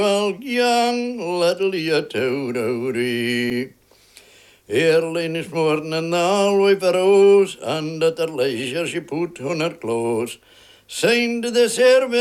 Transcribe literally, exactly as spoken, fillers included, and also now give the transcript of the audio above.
Well, young little you toady. Early this morning all for rose, and at her leisure she put on her clothes. Signed the servant.